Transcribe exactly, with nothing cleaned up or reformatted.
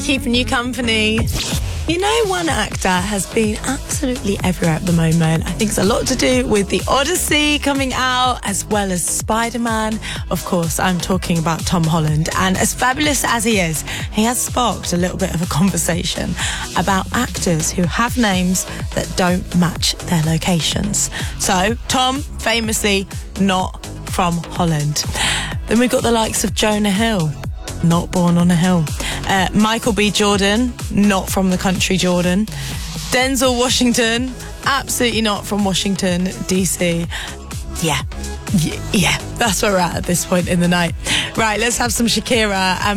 keeping you company. You know, one actor has been absolutely everywhere at the moment. I think it's a lot to do with the Odyssey coming out, as well as Spider-Man. Of course, I'm talking about Tom Holland. And as fabulous as he is, he has sparked a little bit of a conversation about actors who have names that don't match their locations. So, Tom, famously not from Holland. Then we've got the likes of Jonah Hill, not born on a hill. Uh, Michael B. Jordan, not from the country Jordan. Denzel Washington, absolutely not from Washington, D C. Yeah, y- yeah, that's where we're at at this point in the night. Right, let's have some Shakira and